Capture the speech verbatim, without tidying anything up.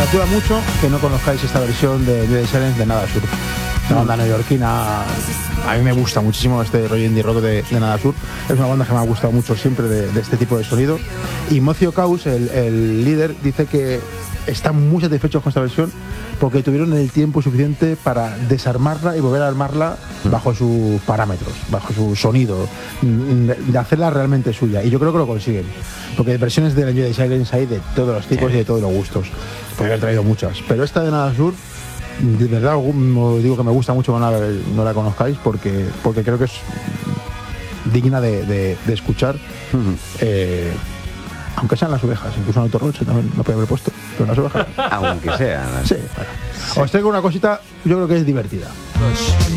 me apura mucho que no conozcáis esta versión de New Day Silence de Nada Sur. Una banda neoyorquina. A mí me gusta muchísimo este rollo indie rock de, de Nada Sur. Es una banda que me ha gustado mucho siempre de, de este tipo de sonido. Y Mocio Caus, el, el líder, dice que están muy satisfechos con esta versión porque tuvieron el tiempo suficiente para desarmarla y volver a armarla bajo sus parámetros, bajo su sonido, de hacerla realmente suya. Y yo creo que lo consiguen, porque versiones de la New Day Silence hay de todos los tipos y de todos los gustos. Podría haber traído muchas, pero esta de Nada Sur, de verdad os digo que me gusta mucho que no la, no la conozcáis, porque, porque creo que es digna de, de, de escuchar. Uh-huh. eh, aunque sean las ovejas, incluso en Autorroche también no puede haber puesto, pero las ovejas. Aunque sean. Sí, bueno. Sí. Os traigo una cosita, yo creo que es divertida.